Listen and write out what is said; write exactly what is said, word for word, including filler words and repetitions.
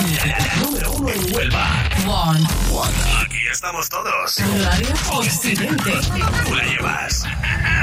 Número uno en Huelva. One. Aquí estamos todos. Radio Occidente. Tú la llevas.